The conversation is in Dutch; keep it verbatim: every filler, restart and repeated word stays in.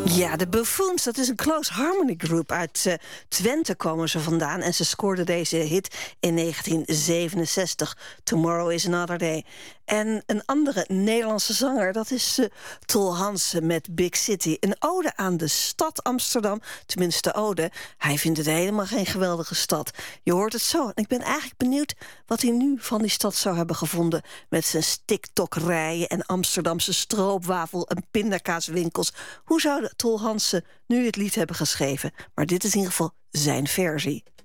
Ja, de Buffoons, dat is een close harmony group. Uit uh, Twente komen ze vandaan. En ze scoorden deze hit in negentien zevenenzestig. Tomorrow is another day. En een andere Nederlandse zanger, dat is uh, Tol Hansen met Big City. Een ode aan de stad Amsterdam. Tenminste, ode. Hij vindt het helemaal geen geweldige stad. Je hoort het zo. En ik ben eigenlijk benieuwd wat hij nu van die stad zou hebben gevonden. Met zijn stiktokrijen en Amsterdamse stroopwafel en pindakaaswinkels. Hoe zou Tol Hansen nu het lied hebben geschreven? Maar dit is in ieder geval zijn versie.